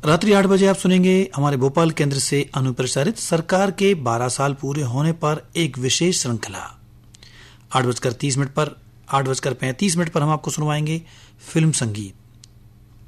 रात्रि 8 बजे आप सुनेंगे हमारे भोपाल केंद्र से अनुप्रसारित सरकार के 12 साल पूरे होने पर एक विशेष श्रृंखला। 8:30 पर 8:35 पर हम आपको सुनवाएंगे फिल्म संगीत।